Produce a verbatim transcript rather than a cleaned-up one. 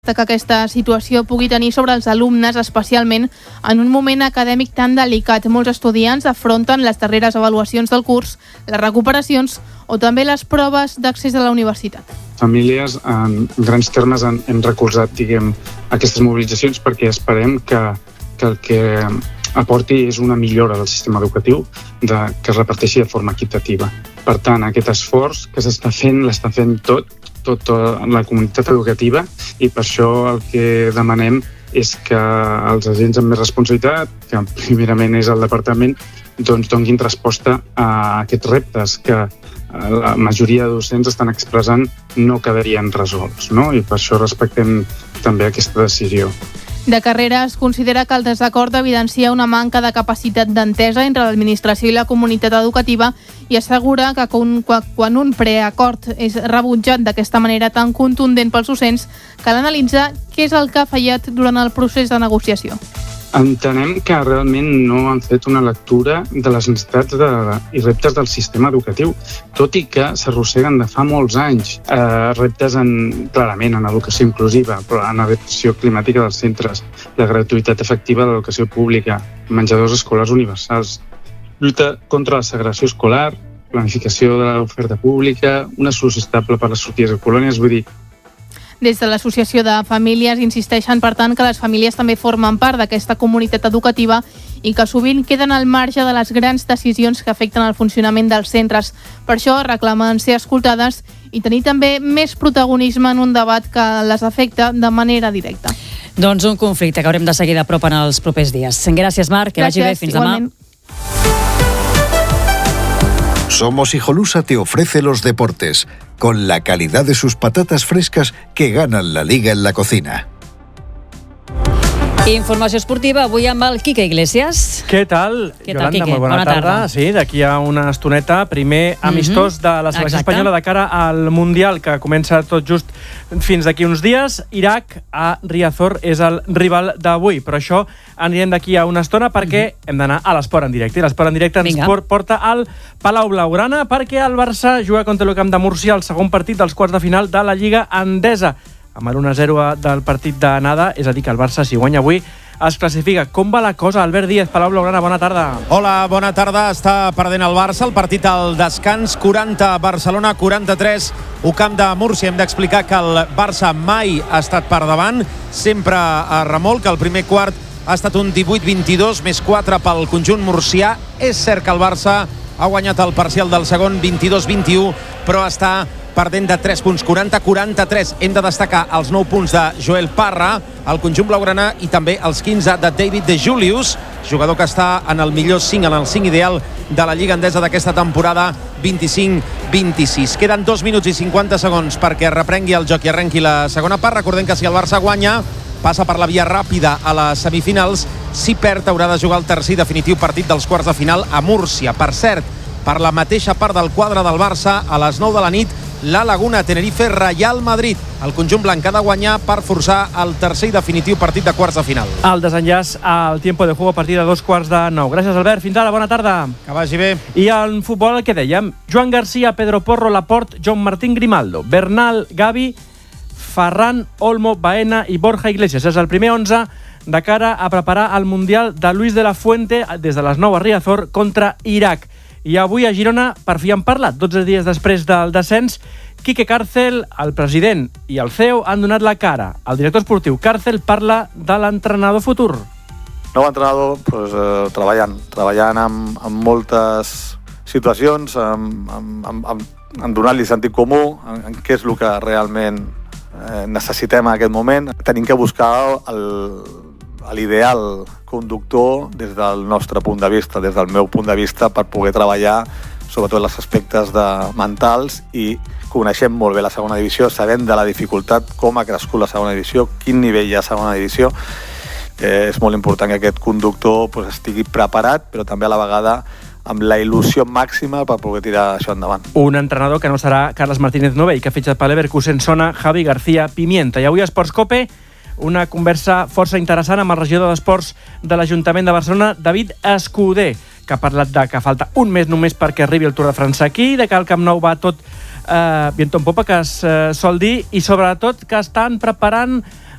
l'impacte que aquesta situació pugui tenir sobre els alumnes, especialment en un moment acadèmic tan delicat. Molts estudiants afronten les darreres avaluacions del curs, les recuperacions o també les proves d'accés a la universitat. Famílies, en grans termes, han, hem recolzat, diguem, aquestes mobilitzacions perquè esperem que, que el que aporti és una millora del sistema educatiu de, que es reparteixi de forma equitativa. Per tant, aquest esforç que s'està fent, l'està fent tot, tota la comunitat educativa, i per això el que demanem és que els agents amb més responsabilitat, que primerament és el departament, doncs donin resposta a aquests reptes que la majoria de docents estan expressant no quedarien resolts, no? I per això respectem també aquesta decisió. De Carreras considera que el desacord evidencia una manca de capacitat d'entesa entre l'administració i la comunitat educativa i assegura que quan un preacord és rebutjat d'aquesta manera tan contundent pels docents, cal analitzar què és el que ha fallat durant el procés de negociació. Entenem que realment no han fet una lectura de les necessitats de, i reptes del sistema educatiu, tot i que s'arrosseguen de fa molts anys. Eh, reptes en, clarament en educació inclusiva, però en adaptació climàtica dels centres, la gratuïtat efectiva de l'educació pública, menjadors escolars universals, lluita contra la segregació escolar, planificació de l'oferta pública, una solució estable per les sortides de colònies, vull dir. Des de l'Associació de Famílies insisteixen, per tant, que les famílies també formen part d'aquesta comunitat educativa i que sovint queden al marge de les grans decisions que afecten el funcionament dels centres. Per això reclamen ser escoltades i tenir també més protagonisme en un debat que les afecta de manera directa. Doncs un conflicte que haurem de seguir de prop en els propers dies. Gràcies, Marc, que vagi bé, fins demà. Somos Hijolusa te ofrece los deportes, con la calidad de sus patatas frescas que ganan la liga en la cocina. Informació esportiva, avui amb el Quique Iglesias. Què tal, Què Yolanda? tal, Quique? Molt bona, bona tarda. tarda. Sí, d'aquí a una estoneta, primer amistós mm-hmm. de la selecció Exacte. espanyola de cara al Mundial, que comença tot just fins d'aquí uns dies. Iraq a Riazor és el rival d'avui, però això anirem d'aquí a una estona perquè mm-hmm. hem d'anar a l'esport en directe. I l'esport en directe ens Vinga. porta al Palau Blaugrana perquè el Barça juga contra el Camp de Múrcia el segon partit dels quarts de final de la Lliga Endesa. Amb l'u a zero del partit d'anada, és a dir, que el Barça, si guanya avui, es classifica. Com va la cosa? Albert Díez, Palau Blaugrana, bona tarda. Hola, bona tarda. Està perdent el Barça, el partit al descans, quaranta Barcelona, quaranta-tres U Camp de Múrcia. Hem d'explicar que el Barça mai ha estat per davant, sempre a remolc. El primer quart ha estat un divuit vint-i-dos, més quatre pel conjunt murcià. És cert que el Barça ha guanyat el parcial del segon vint-i-dos vint-i-u, però està perdent de tres punts, quaranta quaranta-tres. Hem de destacar els nou punts de Joel Parra, el conjunt blaugrana, i també els quinze de David De Julius, jugador que està en el millor cinc, en el cinc ideal de la Lliga Endesa d'aquesta temporada vint-i-cinc vint-i-sis. Queden dos minuts i cinquanta segons perquè reprengui el joc i arrenqui la segona part. Recordem que si el Barça guanya, passa per la via ràpida a les semifinals. Si perd, haurà de jugar el tercer i definitiu partit dels quarts de final a Múrcia. Per cert, per la mateixa part del quadre del Barça, a les nou de la nit, la Laguna, Tenerife, Real Madrid. El conjunt blanc ha de guanyar per forçar el tercer i definitiu partit de quarts de final. El desenllaç al tiempo de juego a partir de dos quarts de nou. Gràcies, Albert. Fins ara, bona tarda. Que vagi bé. I en futbol, el que dèiem, Joan Garcia, Pedro Porro, Laporte, John Martín Grimaldo, Bernal, Gavi, Ferran, Olmo, Baena i Borja Iglesias. És el primer onze de cara a preparar el Mundial de Luis de la Fuente des de les nou a Riazor contra Iraq. I avui a Girona, per fi han parlat. dotze dies després del descens, Quique Cárcel, el president i el C E O han donat la cara. El director esportiu Cárcel parla de l'entrenador futur. Nou entrenador pues, eh, treballant, treballant amb, amb moltes situacions, amb, amb, amb, amb donar-li sentit comú, en, en què és el que realment eh, necessitem en aquest moment. Tenim que buscar el, l'ideal conductor des del nostre punt de vista, des del meu punt de vista, per poder treballar sobretot els aspectes de mentals, i coneixem molt bé la segona divisió, sabem de la dificultat, com ha crescut la segona divisió, quin nivell hi ha a segona divisió. Eh, és molt important que aquest conductor pues, estigui preparat, però també a la vegada amb la il·lusió màxima per poder tirar això endavant. Un entrenador que no serà Carles Martínez Novell, que ha fitxat per l'Leverkusen, sona Javi García Pimienta. I avui a Esports Cope, una conversa força interessant amb el regidor d'Esports de l'Ajuntament de Barcelona, David Escudé, que ha parlat de que falta un mes només perquè arribi el Tour de França aquí, de que el Camp Nou va tot eh, viento en popa, que es eh, sol dir, i sobretot que estan preparant